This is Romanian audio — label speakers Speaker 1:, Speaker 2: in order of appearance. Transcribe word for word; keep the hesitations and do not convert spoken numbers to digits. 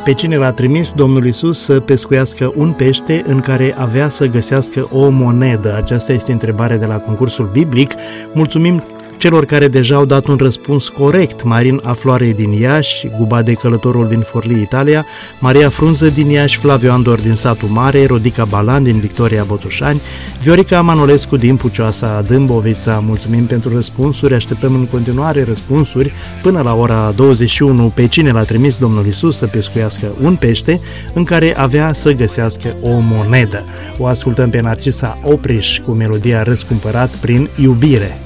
Speaker 1: Pe cine l-a trimis Domnul Iisus să pescuiască un pește în care avea să găsească o monedă? Aceasta este întrebarea de la concursul biblic. Mulțumim celor care deja au dat un răspuns corect: Marin Afloare din Iași, Gubade Călătorul din Forlì, Italia, Maria Frunză din Iași, Flaviu Andor din Satul Mare, Rodica Balan din Victoria Botoșani, Viorica Manolescu din Pucioasa, Dâmbovița. Mulțumim pentru răspunsuri, așteptăm în continuare răspunsuri până la ora douăzeci și unu. Pe cine l-a trimis Domnul Iisus să pescuiască un pește în care avea să găsească o monedă? O ascultăm pe Narcisa Opriș cu melodia Răscumpărat prin iubire.